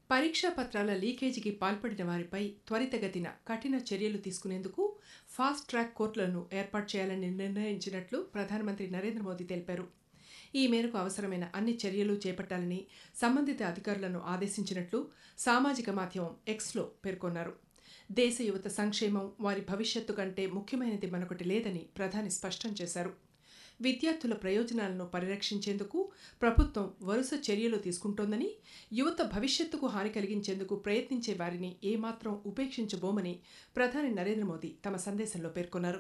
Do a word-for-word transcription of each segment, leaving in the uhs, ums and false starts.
పరీక్షా పత్రాల లీకేజీకి పాల్పడిన వారిపై త్వరితగతిన కఠిన చర్యలు తీసుకునేందుకు ఫాస్ట్ ట్రాక్ కోర్టులను ఏర్పాటు చేయాలని నిర్ణయించినట్లు ప్రధానమంత్రి నరేంద్ర మోదీ తెలిపారు. ఈ మేరకు అవసరమైన అన్ని చర్యలు చేపట్టాలని సంబంధిత అధికారులను ఆదేశించినట్లు సామాజిక మాధ్యమం ఎక్స్లో పేర్కొన్నారు. దేశ యువత సంక్షేమం, వారి భవిష్యత్తు కంటే ముఖ్యమైనది మరొకటి లేదని ప్రధాని స్పష్టం చేశారు. విద్యార్థుల ప్రయోజనాలను పరిరక్షించేందుకు ప్రభుత్వం వరుస చర్యలు తీసుకుంటోందని, యువత భవిష్యత్తుకు హాని కలిగించేందుకు ప్రయత్నించే వారిని ఏమాత్రం ఉపేక్షించబోమని ప్రధాని నరేంద్ర మోదీ తమ సందేశంలో పేర్కొన్నారు.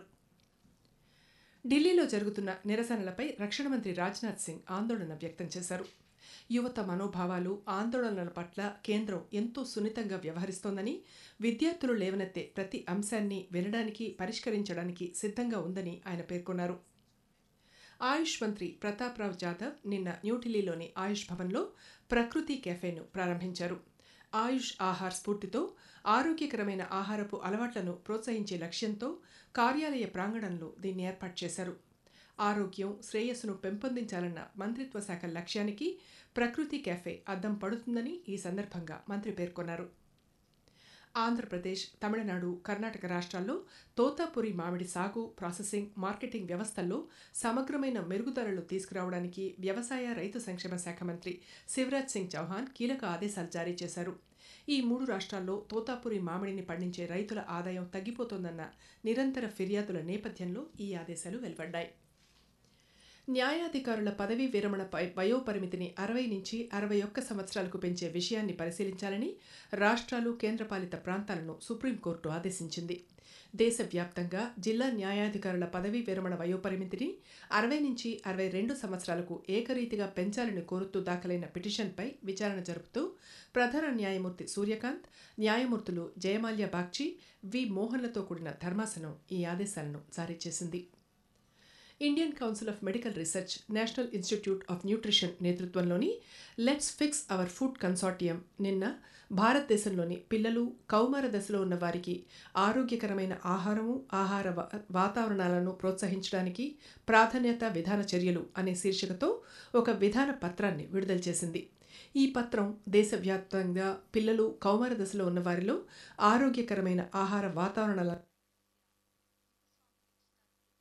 ఢిల్లీలో జరుగుతున్న నిరసనలపై రక్షణ మంత్రి రాజ్నాథ్ సింగ్ ఆందోళన వ్యక్తం చేశారు. యువత మనోభావాలు, ఆందోళనల పట్ల కేంద్రం ఎంతో సున్నితంగా వ్యవహరిస్తోందని, విద్యార్థులు లేవనెత్తే ప్రతి అంశాన్ని వినడానికి, పరిష్కరించడానికి సిద్ధంగా ఉందని ఆయన పేర్కొన్నారు. ఆయుష్ మంత్రి ప్రతాప్ రావ్ జాదవ్ నిన్న న్యూఢిల్లీలోని ఆయుష్ భవన్లో ప్రకృతి కెఫేను ప్రారంభించారు. ఆయుష్ ఆహార్ స్ఫూర్తితో ఆరోగ్యకరమైన ఆహారపు అలవాట్లను ప్రోత్సహించే లక్ష్యంతో కార్యాలయ ప్రాంగణంలో దీన్ని ఏర్పాటు చేశారు. ఆరోగ్యం, శ్రేయస్సును పెంపొందించాలన్న మంత్రిత్వ శాఖ లక్ష్యానికి ప్రకృతి కెఫే అద్దం పడుతుందని ఈ సందర్భంగా మంత్రి పేర్కొన్నారు. ఆంధ్రప్రదేశ్, తమిళనాడు, కర్ణాటక రాష్ట్రాల్లో తోతాపురి మామిడి సాగు, ప్రాసెసింగ్, మార్కెటింగ్ వ్యవస్థల్లో సమగ్రమైన మెరుగుదలలు తీసుకురావడానికి వ్యవసాయ, రైతు సంక్షేమ శాఖ మంత్రి శివరాజ్ సింగ్ చౌహాన్ కీలక ఆదేశాలు జారీ చేశారు. ఈ మూడు రాష్ట్రాల్లో తోతాపురి మామిడిని పండించే రైతుల ఆదాయం తగ్గిపోతోందన్న నిరంతర ఫిర్యాదుల నేపథ్యంలో ఈ ఆదేశాలు వెలువడ్డాయి. న్యాయాధికారుల పదవీ విరమణపై వయోపరిమితిని అరవై నుంచి అరవై ఒక్క సంవత్సరాలకు పెంచే విషయాన్ని పరిశీలించాలని రాష్ట్రాలు, కేంద్రపాలిత ప్రాంతాలను సుప్రీంకోర్టు ఆదేశించింది. దేశవ్యాప్తంగా జిల్లా న్యాయాధికారుల పదవీ విరమణ వయోపరిమితిని అరవై నుంచి అరవై రెండు సంవత్సరాలకు ఏకరీతిగా పెంచాలని కోరుతూ దాఖలైన పిటిషన్పై విచారణ జరుపుతూ ప్రధాన న్యాయమూర్తి సూర్యకాంత్, న్యాయమూర్తులు జయమాల్యా బాగ్చి, వి మోహన్లతో కూడిన ధర్మాసనం ఈ ఆదేశాలను జారీ చేసింది. Indian council of medical research, national institute of nutrition నేతృత్వంలోని let's fix our food consortium నిన్న భారతదేశంలోని పిల్లలు, కౌమార దశలో ఉన్న వారికి ఆరోగ్యకరమైన ఆహారము, ఆహార వాతావరణాలను ప్రోత్సహించడానికి ప్రాధాన్యత విధాన చర్యలు అనే శీర్షికతో ఒక విధాన పత్రాన్ని విడుదల చేసింది. ఈ పత్రం దేశవ్యాప్తంగా పిల్లలు, కౌమార దశలో ఉన్న వారిలో ఆరోగ్యకరమైన ఆహార వాతావరణాల